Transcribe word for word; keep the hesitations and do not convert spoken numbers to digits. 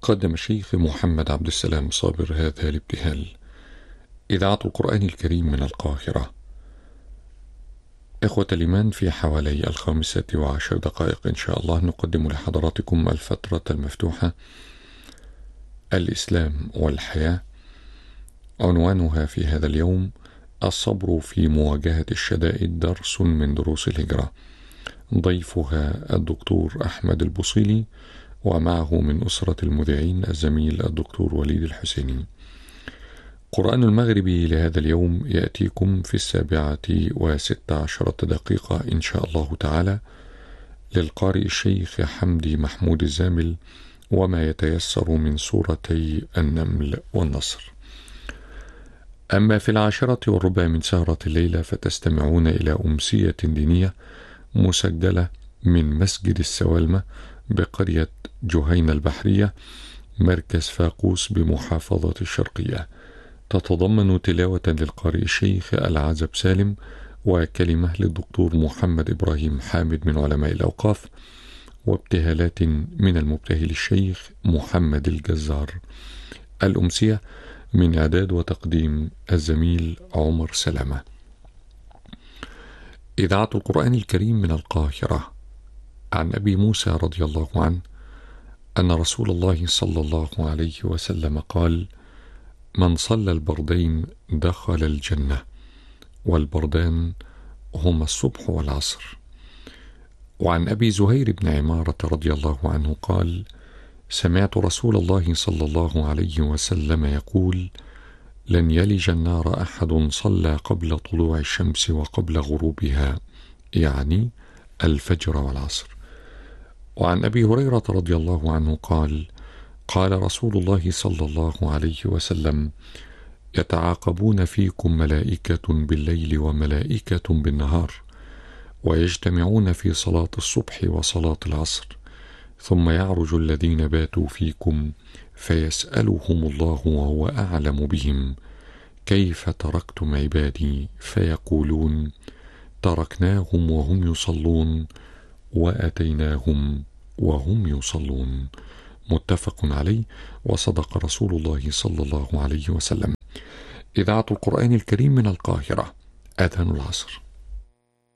قدم الشيخ محمد عبد السلام صابر هذا الابتهال. إذاعة القرآن الكريم من القاهرة. إخوة الإيمان، في حوالي الخامسة وعشر دقائق إن شاء الله نقدم لحضراتكم الفترة المفتوحة الإسلام والحياة. عنوانها في هذا اليوم: الصبر في مواجهة الشدائد، درس من دروس الهجرة. ضيفها الدكتور أحمد البوصيلي، ومعه من أسرة المذيعين الزميل الدكتور وليد الحسيني. قرآن المغربي لهذا اليوم يأتيكم في السابعة وست عشرة دقيقة إن شاء الله تعالى، للقارئ الشيخ حمدي محمود الزامل، وما يتيسر من سورتي النمل والنصر. أما في العاشرة والربع من سهرة الليلة فتستمعون إلى أمسية دينية مسجلة من مسجد السوالمة بقرية جهينة البحرية، مركز فاقوس بمحافظة الشرقية، تتضمن تلاوة للقارئ الشيخ العزب سالم، وكلمة للدكتور محمد إبراهيم حامد من علماء الأوقاف، وابتهالات من المبتهل الشيخ محمد الجزار. الأمسية من إعداد وتقديم الزميل عمر سلامة. إذاعة القرآن الكريم من القاهرة. عن أبي موسى رضي الله عنه أن رسول الله صلى الله عليه وسلم قال: من صلى البردين دخل الجنة، والبردان هما الصبح والعصر. وعن أبي زهير بن عمارة رضي الله عنه قال: سمعت رسول الله صلى الله عليه وسلم يقول: لن يلج النار أحد صلى قبل طلوع الشمس وقبل غروبها، يعني الفجر والعصر. وعن أبي هريرة رضي الله عنه قال: قال رسول الله صلى الله عليه وسلم: يتعاقبون فيكم ملائكة بالليل وملائكة بالنهار، ويجتمعون في صلاة الصبح وصلاة العصر، ثم يعرج الذين باتوا فيكم فيسألهم الله وهو أعلم بهم: كيف تركتم عبادي؟ فيقولون: تركناهم وهم يصلون، وأتيناهم وهم يصلون. متفق عليه، وصدق رسول الله صلى الله عليه وسلم. إذاعة القرآن الكريم من القاهرة. أذان العصر.